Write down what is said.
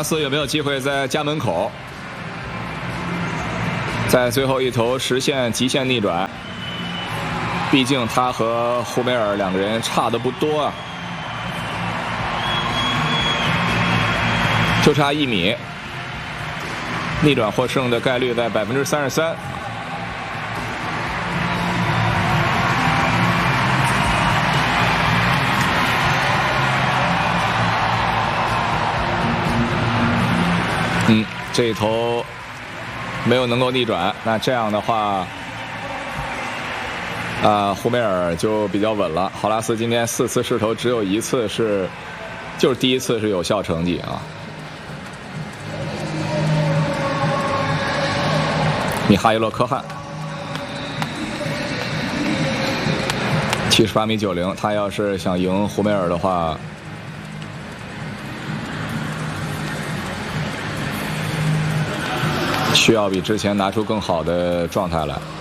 斯有没有机会在家门口，在最后一头实现极限逆转？毕竟他和胡梅尔两个人差的不多啊，就差1米，逆转获胜的概率在33%。这一头没有能够逆转，那这样的话，胡梅尔就比较稳了。豪拉斯今天4次试投只有1次就是第一次是有效成绩啊。米哈伊洛科汉78.90米，他要是想赢胡梅尔的话，需要比之前拿出更好的状态来。